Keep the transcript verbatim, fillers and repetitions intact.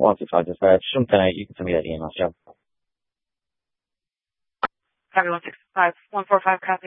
one six five dispatch. From ten eight, you can send me that email, Joe. Copy one six five, one four five, copy.